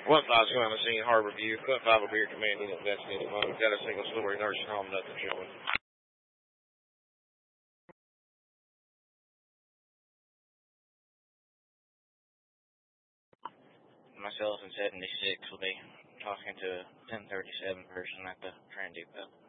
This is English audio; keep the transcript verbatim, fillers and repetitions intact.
One five two on the scene, Harbor View. Front five will be your commanding investigative mode. Got a single story nursing home, nothing showing. Myself and seventy-six will be talking to a ten thirty-seven person at the train depot.